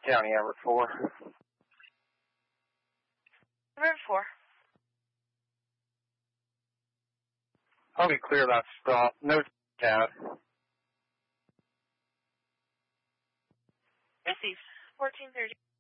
County, Everett 4. Everett 4. I'll be clear that stop. No cab. Received. 1430.